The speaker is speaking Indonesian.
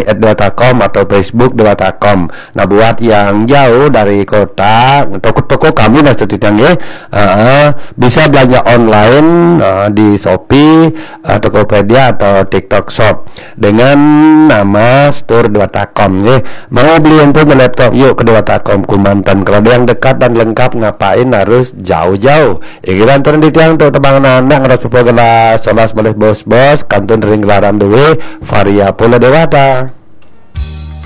@dewata.com atau Facebook dewata.com. Nah, buat yang jauh dari kota, toko-toko kami nah setidaknya ya, bisa belanja online di Shopee, Tokopedia atau TikTok Shop dengan nama store dewata.com ya. Mau beli handphone laptop, yuk ke dewata.com Kumantan. Kalau ada yang dekat dan lengkap, ngapain harus jauh-jauh? Kita turun di tiang tuh tebangan anak ngeras pupuk gelas solas boleh bos-bos kantun ring gelaran dewe varia pula dewata.